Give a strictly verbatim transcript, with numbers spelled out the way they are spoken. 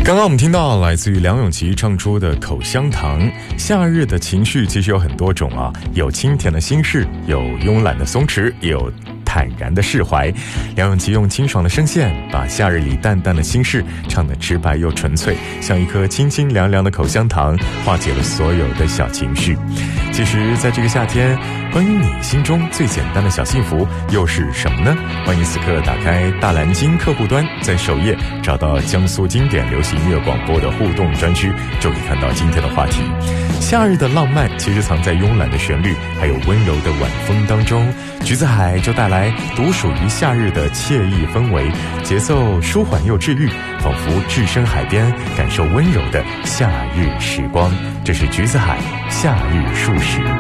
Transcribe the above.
刚刚我们听到来自于梁咏琪唱出的《口香糖》。夏日的情绪其实有很多种啊，有清甜的心事，有慵懒的松弛，也有坦然的释怀。梁咏琪用清爽的声线，把夏日里淡淡的心事唱得直白又纯粹，像一颗清清凉凉的口香糖，化解了所有的小情绪。其实在这个夏天，关于你心中最简单的小幸福又是什么呢？欢迎此刻打开大蓝鲸客户端，在首页找到江苏经典流行音乐广播的互动专区，就可以看到今天的话题。夏日的浪漫其实藏在慵懒的旋律还有温柔的晚风当中，橘子海就带来独属于夏日的惬意氛围，节奏舒缓又治愈，仿佛置身海边，感受温柔的夏日时光。这是橘子海夏日数十。